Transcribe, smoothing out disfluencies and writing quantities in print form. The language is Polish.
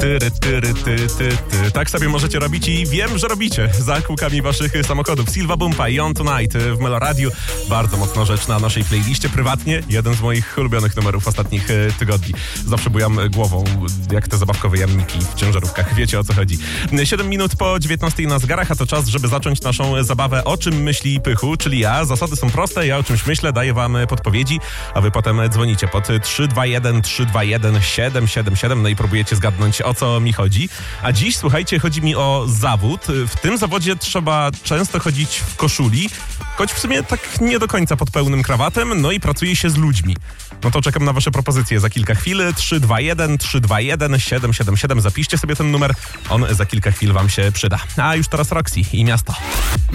Tak sobie możecie robić i wiem, że robicie za kółkami waszych samochodów. Silva Bumpa i On Tonight w Meloradiu. Bardzo mocna rzecz na naszej playliście. Prywatnie jeden z moich ulubionych numerów ostatnich tygodni. Zawsze bujam głową, jak te zabawkowe jamniki w ciężarówkach. Wiecie, o co chodzi. 7 minut po 19 na zegarach, a to czas, żeby zacząć naszą zabawę O czym myśli Pychu, czyli ja. Zasady są proste, ja o czymś myślę, daję wam podpowiedzi, a wy potem dzwonicie pod 321 321 777, no i próbujecie zgadnąć, o co mi chodzi. A dziś, słuchajcie, chodzi mi o zawód. W tym zawodzie trzeba często chodzić w koszuli, choć w sumie tak nie do końca pod pełnym krawatem, no i pracuje się z ludźmi. No to czekam na wasze propozycje za kilka chwil. 321 321 777. Zapiszcie sobie ten numer, on za kilka chwil wam się przyda. A już teraz Roxy i Miasto.